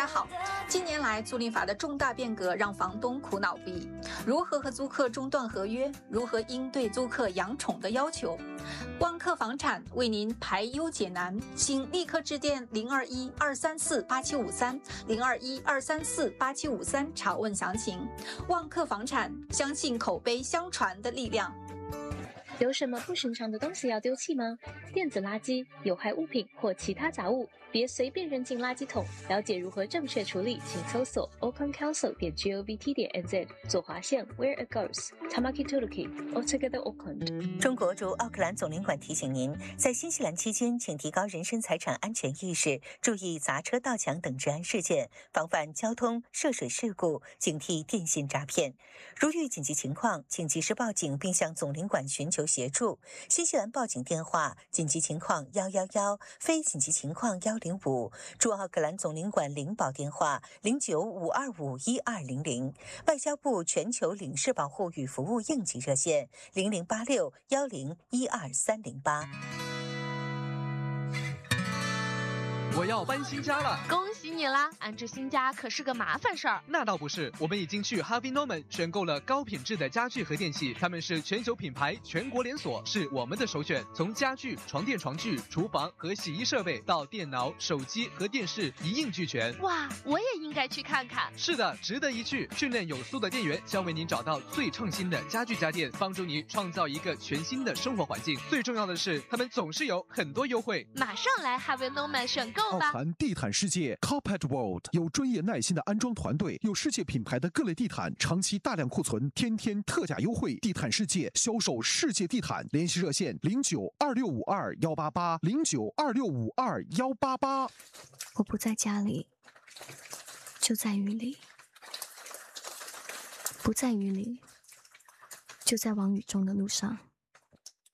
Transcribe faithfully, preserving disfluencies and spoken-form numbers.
家好。近年来，租赁法的重大变革让房东苦恼不已。如何和租客中断合约？如何应对租客养宠的要求？万客房产为您排忧解难，请立刻致电零二一二三四八七五三零二一二三四八七五三查问详情。万客房产，相信口碑相传的力量。 有什么不寻常的东西要丢弃吗？电子垃圾、有害物品或其他杂物，别随便扔进垃圾桶。了解如何正确处理，请搜索 auckland council 点 govt 点 nz 左划线 Where it goes Tamaki Turuki Altogether Auckland。 中国驻奥克兰总领馆提醒您，在新西兰期间，请提高人身财产安全意识，注意砸车、盗抢等治安事件，防范交通涉水事故，警惕电信诈骗。如遇紧急情况，请及时报警，并向总领馆寻求协助。新西兰报警电话：紧急情况一一一，非紧急情况一零五。驻奥克兰总领馆领保电话：零九五二五一二零零。外交部全球领事保护与服务应急热线：零零八六幺零一二三零八。 我要搬新家了， 恭喜你啦！安置新家可是个麻烦事儿。 那倒不是，我们已经去 Harvey Norman 选购了高品质的家具和电器，他们是全球品牌，全国连锁，是我们的首选。从家具、床垫、床具、厨房和洗衣设备到电脑、手机和电视一应俱全。 哇，我也应该去看看。 是的，值得一去。训练有素的店员将为您找到最创新的家具家电，帮助你创造一个全新的生活环境。最重要的是，他们总是有很多优惠。 马上来 Harvey Norman 选购。 奥兰地毯世界 Carpet World 有专业耐心的安装团队，有世界品牌的各类地毯，长期大量库存，天天特价优惠。地毯世界销售世界地毯，联系热线零九二六五二幺八八零九二六五二幺八八。 我不在家里，就在雨里；不在雨里，就在往雨中的路上。